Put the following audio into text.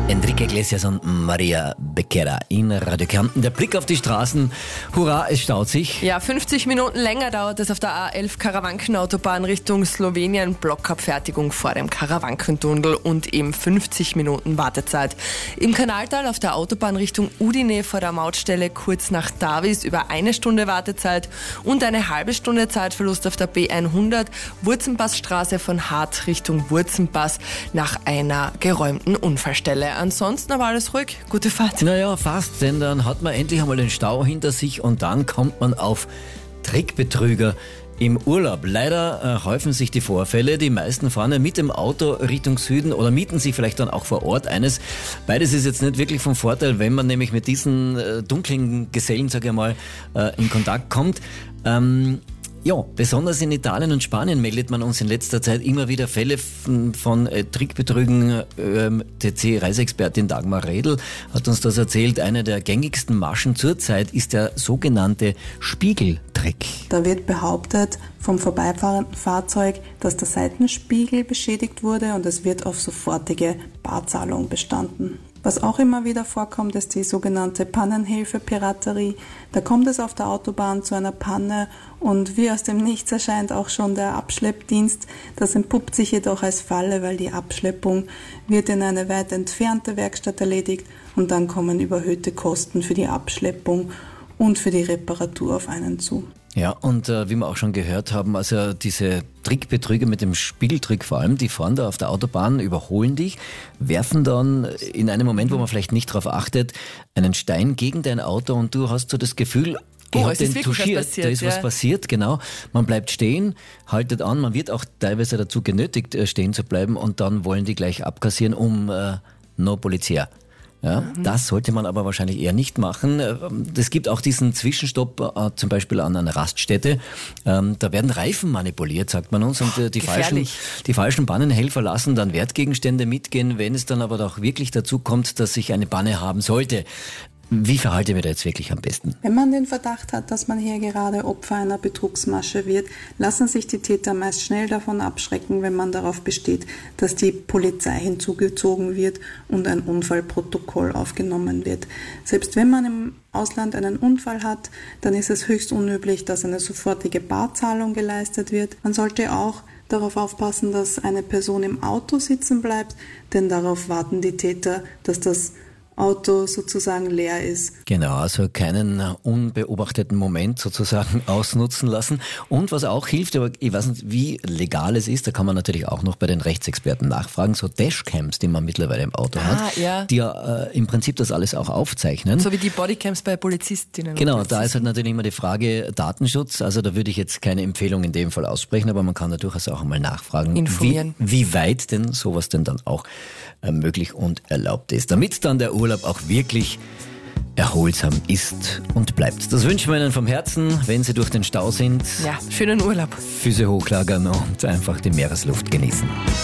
Enrique Iglesias und Maria Becerra in Radio Kärnten. Der Blick auf die Straßen. Hurra, es staut sich. Ja, 50 Minuten länger dauert es auf der A11 Karawankenautobahn Richtung Slowenien. Blockabfertigung vor dem Karawankentunnel und eben 50 Minuten Wartezeit. Im Kanaltal auf der Autobahn Richtung Udine vor der Mautstelle kurz nach Davis über 1 Stunde Wartezeit und eine halbe Stunde Zeitverlust auf der B100 Wurzenpassstraße von Hart Richtung Wurzenpass nach einer geräumten Unfallstelle. Ansonsten aber alles ruhig, gute Fahrt. Naja, fast, denn dann hat man endlich einmal den Stau hinter sich und dann kommt man auf Trickbetrüger im Urlaub. Leider häufen sich die Vorfälle. Die meisten fahren ja mit dem Auto Richtung Süden oder mieten sich vielleicht dann auch vor Ort eines. Beides ist jetzt nicht wirklich von Vorteil, wenn man nämlich mit diesen dunklen Gesellen, sage ich mal, in Kontakt kommt. Ja, besonders in Italien und Spanien meldet man uns in letzter Zeit immer wieder Fälle von Trickbetrügen. TC-Reiseexpertin Dagmar Redl hat uns das erzählt. Eine der gängigsten Maschen zurzeit ist der sogenannte Spiegeltrick. Da wird behauptet vom vorbeifahrenden Fahrzeug, dass der Seitenspiegel beschädigt wurde und es wird auf sofortige Barzahlung bestanden. Was auch immer wieder vorkommt, ist die sogenannte Pannenhilfe-Piraterie. Da kommt es auf der Autobahn zu einer Panne und wie aus dem Nichts erscheint auch schon der Abschleppdienst. Das entpuppt sich jedoch als Falle, weil die Abschleppung wird in eine weit entfernte Werkstatt erledigt und dann kommen überhöhte Kosten für die Abschleppung und für die Reparatur auf einen zu. Ja, und wie wir auch schon gehört haben, also diese Trickbetrüger mit dem Spiegeltrick vor allem, die fahren da auf der Autobahn, überholen dich, werfen dann in einem Moment, wo man vielleicht nicht darauf achtet, einen Stein gegen dein Auto und du hast so das Gefühl, es ist wirklich was passiert, da ist was passiert, genau. Man bleibt stehen, haltet an, man wird auch teilweise dazu genötigt, stehen zu bleiben und dann wollen die gleich abkassieren, no Polizia. Ja, das sollte man aber wahrscheinlich eher nicht machen. Es gibt auch diesen Zwischenstopp, zum Beispiel an einer Raststätte. Da werden Reifen manipuliert, sagt man uns, und die falschen Pannenhelfer lassen dann Wertgegenstände mitgehen, wenn es dann aber doch wirklich dazu kommt, dass ich eine Panne haben sollte. Wie verhalte ich mich da jetzt wirklich am besten? Wenn man den Verdacht hat, dass man hier gerade Opfer einer Betrugsmasche wird, lassen sich die Täter meist schnell davon abschrecken, wenn man darauf besteht, dass die Polizei hinzugezogen wird und ein Unfallprotokoll aufgenommen wird. Selbst wenn man im Ausland einen Unfall hat, dann ist es höchst unüblich, dass eine sofortige Barzahlung geleistet wird. Man sollte auch darauf aufpassen, dass eine Person im Auto sitzen bleibt, denn darauf warten die Täter, dass das Auto sozusagen leer ist. Genau, also keinen unbeobachteten Moment sozusagen ausnutzen lassen. Und was auch hilft, aber ich weiß nicht, wie legal es ist, da kann man natürlich auch noch bei den Rechtsexperten nachfragen, so Dashcams, die man mittlerweile im Auto hat, ja. Die ja im Prinzip das alles auch aufzeichnen. So wie die Bodycams bei Polizistinnen. Genau, da ist halt natürlich immer die Frage Datenschutz, also da würde ich jetzt keine Empfehlung in dem Fall aussprechen, aber man kann da durchaus auch einmal nachfragen, informieren, wie weit denn sowas denn dann auch möglich und erlaubt ist, damit dann der Urlaub auch wirklich erholsam ist und bleibt. Das wünschen wir Ihnen vom Herzen, wenn Sie durch den Stau sind. Ja, schönen Urlaub. Füße hochlagern und einfach die Meeresluft genießen.